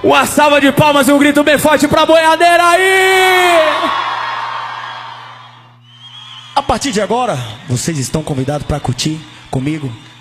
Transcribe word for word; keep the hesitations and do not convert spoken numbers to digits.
Uma salva de palmas e um grito bem forte pra boiadeira aí! A partir de agora, vocês estão convidados pra curtir comigo